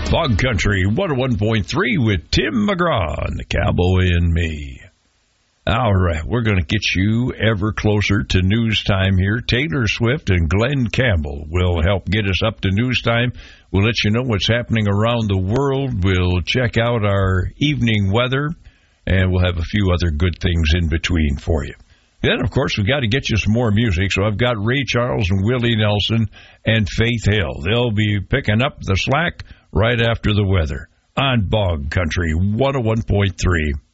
Bog Country 101.3 with Tim McGraw and the Cowboy and me. All right, we're going to get you ever closer to news time here. Taylor Swift and Glenn Campbell will help get us up to news time. We'll let you know what's happening around the world. We'll check out our evening weather, and we'll have a few other good things in between for you. Then, of course, we've got to get you some more music, so I've got Ray Charles and Willie Nelson and Faith Hill. They'll be picking up the slack right after the weather on Bog Country 101.3.